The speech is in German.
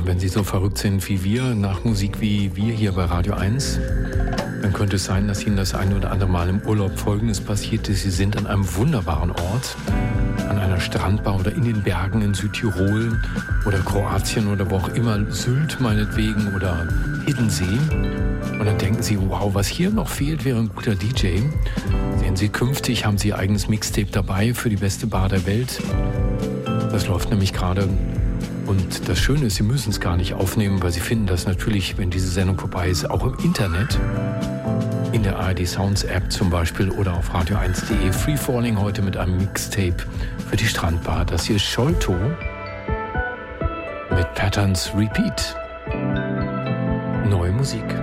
wenn Sie so verrückt sind wie wir, nach Musik wie wir hier bei Radio 1, dann könnte es sein, dass Ihnen das ein oder andere Mal im Urlaub Folgendes passiert ist. Sie sind an einem wunderbaren Ort, an einer Strandbar oder in den Bergen in Südtirol oder Kroatien oder wo auch immer, Sylt meinetwegen oder Hiddensee. Und dann denken Sie, wow, was hier noch fehlt, wäre ein guter DJ. Sehen Sie, künftig haben Sie Ihr eigenes Mixtape dabei für die beste Bar der Welt. Das läuft nämlich gerade. Und das Schöne ist, Sie müssen es gar nicht aufnehmen, weil Sie finden das natürlich, wenn diese Sendung vorbei ist, auch im Internet. In der ARD Sounds App zum Beispiel oder auf radio1.de. Free Falling heute mit einem Mixtape für die Strandbar. Das hier ist Sholto mit Patterns Repeat. Neue Musik.